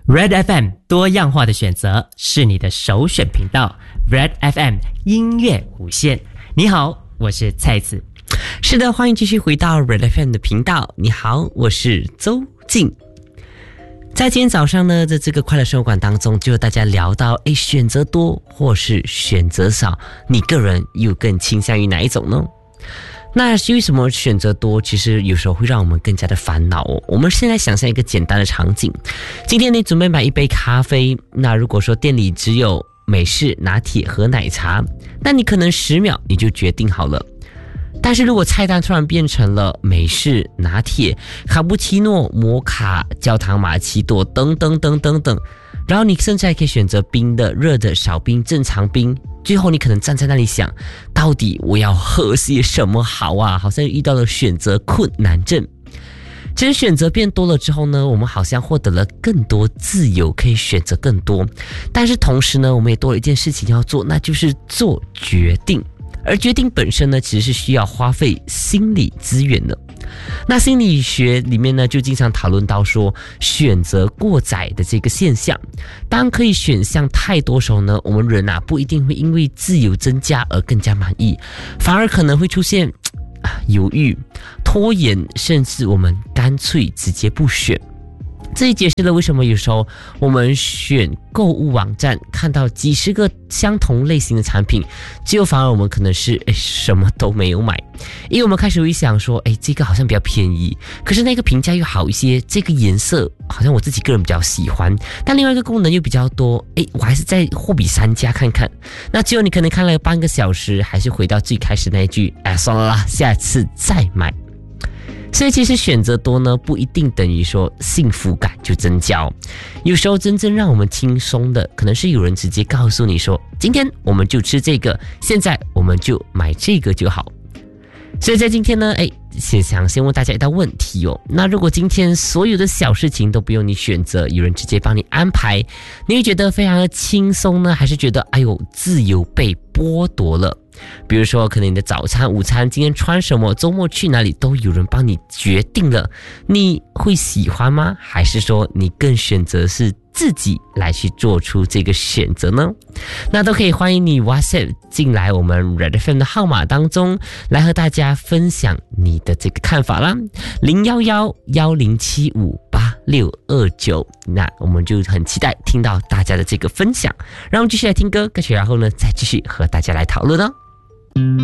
Red FM 多样化的选择是你的首选频道。Red FM 音乐无限。你好，我是蔡子。 是的，欢迎继续回到 Red FM 的频道。你好，我是周静。在今天早上呢，在这个快乐生活馆当中，就和大家聊到，选择多或是选择少，你个人又更倾向于哪一种呢？那为什么选择多其实有时候会让我们更加的烦恼哦？我们现在想象一个简单的场景，今天你准备买一杯咖啡，那如果说店里只有美式拿铁和奶茶，那你可能10秒你就决定好了。但是如果菜单突然变成了美式拿铁、卡布奇诺、摩卡、焦糖玛奇朵等等等等等，然后你甚至还可以选择冰的、热的、少冰、正常冰，最后你可能站在那里想，到底我要喝些什么好啊？好像遇到了选择困难症。其实选择变多了之后呢，我们好像获得了更多自由，可以选择更多。但是同时呢，我们也多了一件事情要做，那就是做决定。而决定本身呢，其实是需要花费心理资源的。那心理学里面呢，就经常讨论到说选择过载的这个现象。当可以选项太多时候呢，我们人不一定会因为自由增加而更加满意，反而可能会出现犹豫、拖延，甚至我们干脆直接不选。这也解释了为什么有时候我们选购物网站看到几十个相同类型的产品，结果反而我们可能是什么都没有买，因为我们开始会想说，这个好像比较便宜，可是那个评价又好一些，这个颜色好像我自己个人比较喜欢，但另外一个功能又比较多，我还是在货比三家看看。那结果你可能看了半个小时，还是回到最开始那一句，算了啦，下次再买。所以其实选择多呢，不一定等于说幸福感就增加。有时候真正让我们轻松的，可能是有人直接告诉你说，今天我们就吃这个，现在我们就买这个就好。所以在今天呢，想先问大家一道问题哦。那如果今天所有的小事情都不用你选择，有人直接帮你安排，你会觉得非常的轻松呢，还是觉得自由被剥夺了？比如说可能你的早餐、午餐，今天穿什么，周末去哪里，都有人帮你决定了，你会喜欢吗？还是说你更选择是自己来去做出这个选择呢？那都可以欢迎你 WhatsApp 进来我们 Red FM 的号码当中，来和大家分享你的这个看法啦。011-1075-8629，那我们就很期待听到大家的这个分享。让我们继续来听歌曲，然后呢再继续和大家来讨论哦。